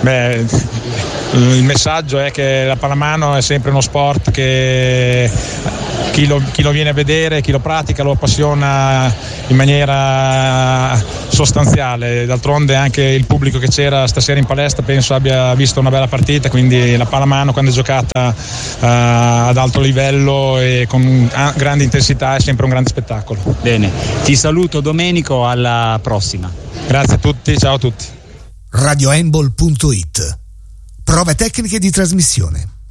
Beh, il messaggio è che la pallamano è sempre uno sport che chi lo viene a vedere, chi lo pratica lo appassiona in maniera sostanziale. D'altronde anche il pubblico che c'era stasera in palestra penso abbia visto una bella partita, quindi la pallamano quando è giocata ad alto livello e con grande intensità è sempre un grande spettacolo. Bene, ti saluto Domenico, alla prossima. Grazie a tutti, ciao a tutti. radiohandball.it. Prove tecniche di trasmissione.